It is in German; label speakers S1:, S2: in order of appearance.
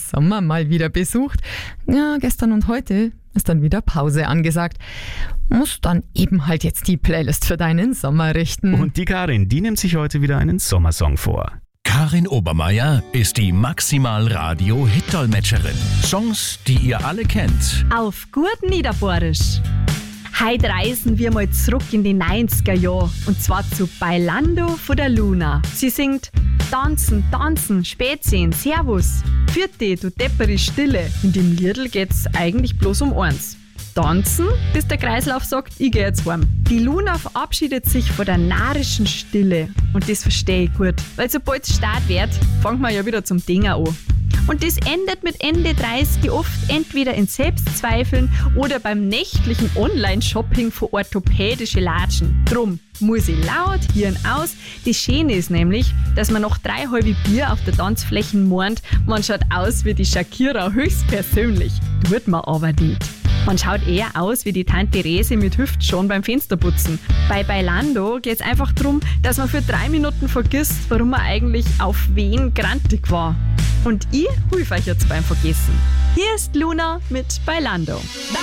S1: Sommer mal wieder besucht. Ja, gestern und heute ist dann wieder Pause angesagt. Muss dann eben halt jetzt die Playlist für deinen Sommer richten.
S2: Und die Karin, die nimmt sich heute wieder einen Sommersong vor.
S3: Karin Obermeier ist die Maximal-Radio-Hit-Dolmetscherin. Songs, die ihr alle kennt.
S4: Auf gut Niederbohrisch. Heute reisen wir mal zurück in die 90er Jahre. Und zwar zu Bailando von der Luna. Sie singt: Tanzen, tanzen, Spätsehen, Servus. Vierte, du deppere Stille. In dem Liedl geht's eigentlich bloß um eins: Tanzen, bis der Kreislauf sagt, ich geh jetzt heim. Die Luna verabschiedet sich von der narrischen Stille. Und das verstehe ich gut. Weil sobald es Start wird, fangen wir ja wieder zum Dinger an. Und das endet mit Ende 30 oft entweder in Selbstzweifeln oder beim nächtlichen Online-Shopping für orthopädische Latschen. Drum muss ich laut, Hirn aus. Das Schöne ist nämlich, dass man nach 3 halbe Bier auf der Tanzfläche meint, man schaut aus wie die Shakira höchstpersönlich. Tut man aber nicht. Man schaut eher aus wie die Tante Therese mit Hüftschon beim Fensterputzen. Bei Bailando geht es einfach darum, dass man für 3 Minuten vergisst, warum man eigentlich auf wen grantig war. Und ich helfe euch jetzt beim Vergessen. Hier ist Luna mit Bailando.